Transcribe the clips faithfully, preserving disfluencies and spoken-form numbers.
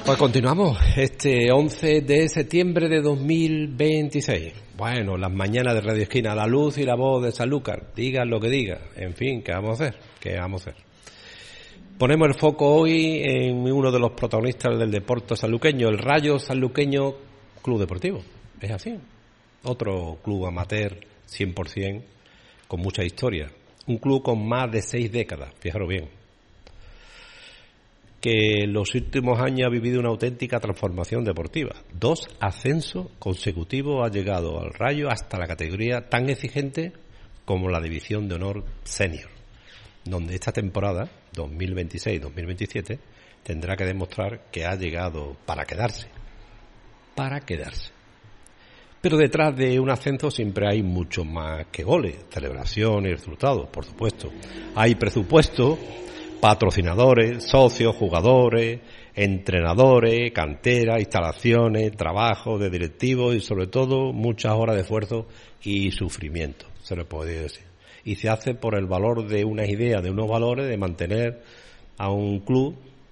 Pues continuamos, este once de septiembre de dos mil veintiséis. Bueno, las mañanas de Radio Esquina, la luz y la voz de Sanlúcar, digan lo que digan, en fin, ¿qué vamos a hacer? ¿Qué vamos a hacer? Ponemos el foco hoy en uno de los protagonistas del deporte sanluqueño, el Rayo Sanluqueño Club Deportivo. Es así, otro club amateur cien por ciento, con mucha historia. Un club con más de seis décadas, fijaros bien, que en los últimos años ha vivido una auténtica transformación deportiva. Dos ascensos consecutivos ha llegado al Rayo hasta la categoría tan exigente como la División de Honor Senior, donde esta temporada, dos mil veintiséis dos mil veintisiete, tendrá que demostrar que ha llegado para quedarse. Para quedarse. Pero detrás de un ascenso siempre hay mucho más que goles, celebraciones, resultados, por supuesto. Hay presupuesto, patrocinadores, socios, jugadores, entrenadores, cantera, instalaciones, trabajo de directivos y sobre todo muchas horas de esfuerzo y sufrimiento, se lo puede decir. Y se hace por el valor de unas ideas, de unos valores, de mantener a un club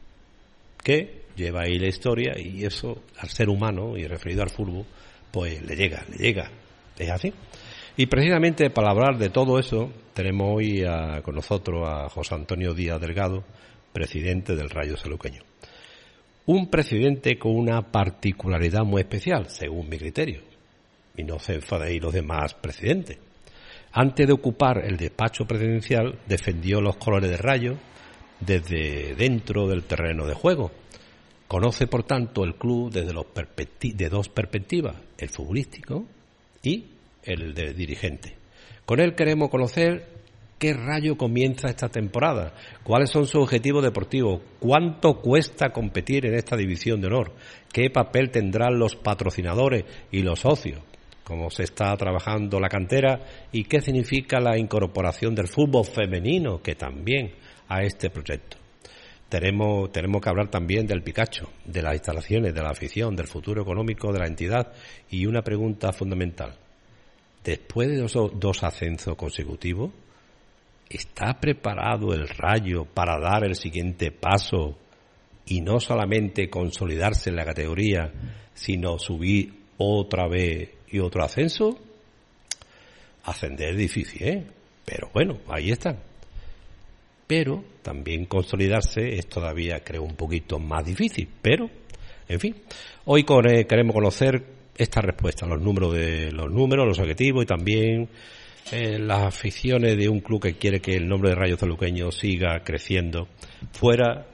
que lleva ahí la historia, y eso al ser humano y referido al fútbol pues le llega, le llega, es así. Y precisamente para hablar de todo eso tenemos hoy a, con nosotros a José Antonio Díaz Delgado, presidente del Rayo Sanluqueño. Un presidente con una particularidad muy especial, según mi criterio, y no se enfadéis los demás presidentes. Antes de ocupar el despacho presidencial, defendió los colores del Rayo desde dentro del terreno de juego. Conoce, por tanto, el club desde los perspecti- de dos perspectivas, el futbolístico y el de dirigente. Con él queremos conocer qué Rayo comienza esta temporada, cuáles son sus objetivos deportivos, cuánto cuesta competir en esta división de honor, qué papel tendrán los patrocinadores y los socios, cómo se está trabajando la cantera y qué significa la incorporación del fútbol femenino, que también a este proyecto. Tenemos, tenemos que hablar también del Picacho, de las instalaciones, de la afición, del futuro económico de la entidad y una pregunta fundamental. Después de dos, dos ascensos consecutivos, ¿está preparado el Rayo para dar el siguiente paso y no solamente consolidarse en la categoría, sino subir otra vez y otro ascenso? Ascender es difícil, ¿eh? Pero bueno, ahí están. Pero también consolidarse es todavía, creo, un poquito más difícil. Pero, en fin, hoy con, eh, queremos conocer esta respuesta, los números, de los números, los objetivos y también eh, las aficiones de un club que quiere que el nombre de Rayo Sanluqueño siga creciendo fuera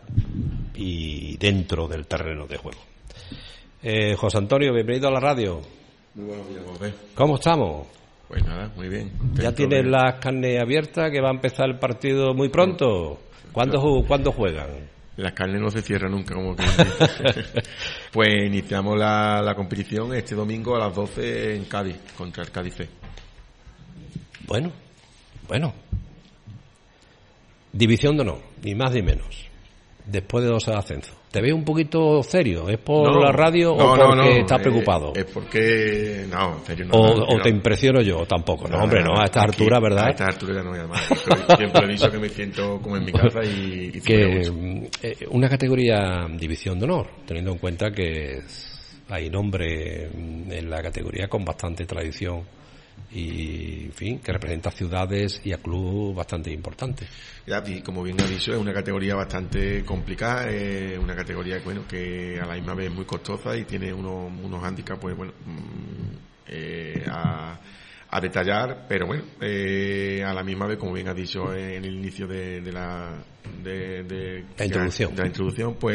y dentro del terreno de juego. Eh, José Antonio, bienvenido a la radio. Muy buenos días, José. ¿Cómo estamos? Pues nada, muy bien. ¿Ya tienes las carnes abiertas, que va a empezar el partido muy pronto? ¿Cuándo, ¿cuándo juegan? Las carnes no se cierran nunca, como que pues iniciamos la, la competición este domingo a las doce en Cádiz, contra el Cádiz C. Bueno, bueno. División de honor, ni más ni menos. Después de dos ascensos. ¿Te veo un poquito serio? ¿Es por no, la radio no, o porque no, no, estás preocupado? Es, es porque... No, en serio no. O, no, o no. te impresiono yo, tampoco. No, no hombre, no, a estas alturas, ¿verdad? A estas alturas ya no voy a llamar. Siempre, siempre he dicho que me siento como en mi casa y... y que eh, una categoría división de honor, teniendo en cuenta que hay nombre en la categoría con bastante tradición y, en fin, que representa ciudades y a clubes bastante importantes. Ya, y como bien ha dicho, es una categoría bastante complicada, es una categoría bueno, que a la misma vez es muy costosa y tiene unos, unos hándicaps, pues bueno, eh, a, a detallar, pero bueno, eh, a la misma vez, como bien ha dicho en el inicio de, de la de, de, la introducción, de la introducción, pues